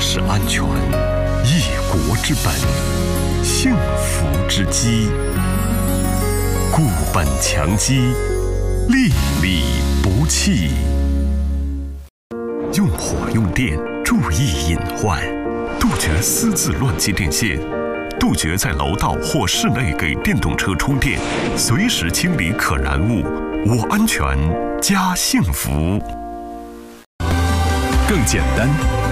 是安全，一国之本，幸福之基。固本强基，粒粒不弃。用火用电，注意隐患，杜绝私自乱接电线，杜绝在楼道或室内给电动车充电，随时清理可燃物。我安全，家幸福。更简单